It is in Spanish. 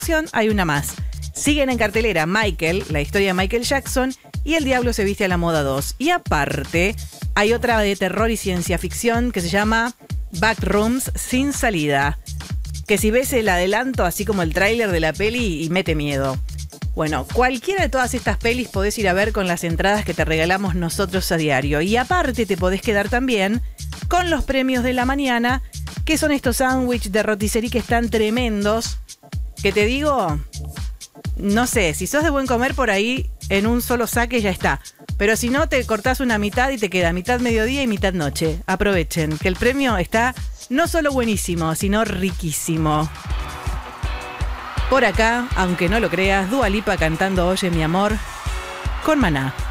hay una más. Siguen en cartelera Michael, la historia de Michael Jackson, y El Diablo se viste a la moda 2. Y aparte, hay otra de terror y ciencia ficción que se llama Backrooms sin salida. Que si ves el adelanto, así como el tráiler de la peli, y mete miedo. Bueno, cualquiera de todas estas pelis podés ir a ver con las entradas que te regalamos nosotros a diario. Y aparte te podés quedar también con los premios de la mañana, que son estos sándwiches de rotisserie que están tremendos. Que te digo, no sé, si sos de buen comer por ahí, en un solo saque ya está. Pero si no, te cortás una mitad y te queda mitad mediodía y mitad noche. Aprovechen, que el premio está no solo buenísimo, sino riquísimo. Por acá, aunque no lo creas, Dua Lipa cantando Oye mi amor con Maná.